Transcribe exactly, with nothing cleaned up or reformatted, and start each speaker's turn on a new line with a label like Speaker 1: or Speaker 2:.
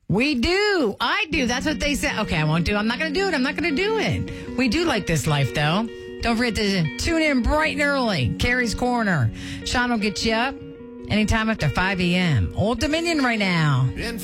Speaker 1: We do. I do. That's what they say. Okay, I won't do. I'm not going to do it. I'm not going to do it. We do like this life, though. Don't forget to tune in bright and early. Carrie's Corner. Sean will get you up anytime after five a.m. Old Dominion right now.